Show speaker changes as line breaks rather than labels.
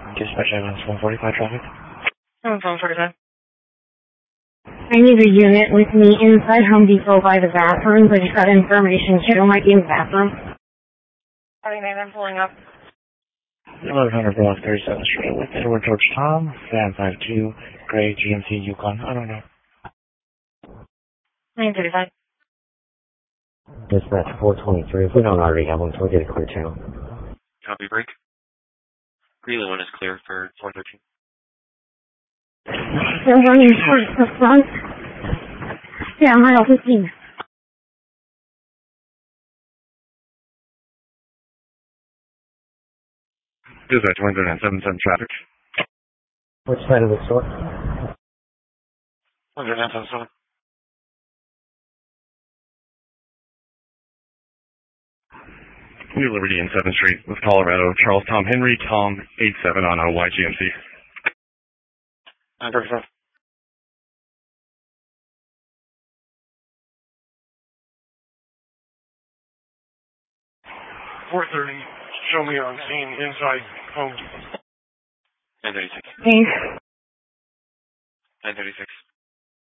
Dispatch Evans 145 traffic.
145.
I need a unit with me inside Home Depot by the bathrooms. I just got information Joe might be in the bathroom.
Alright, man, I'm pulling up.
1100 block 37th Street with Edward George Tom, Fan 52, Gray GMC Yukon. I don't know.
935.
Dispatch 423. If we don't already have one, so we'll get a clear channel.
Copy, break. Greeley 1 is clear for 413.
They're running towards the front. Yeah, mile 15.
Dispatch 177 traffic.
Which side of the store?
177. New Liberty in 7th Street with Colorado, Charles Tom Henry, Tom 87 on YGMC. 935. .430, show me on scene inside home.
936.
Thanks.
936.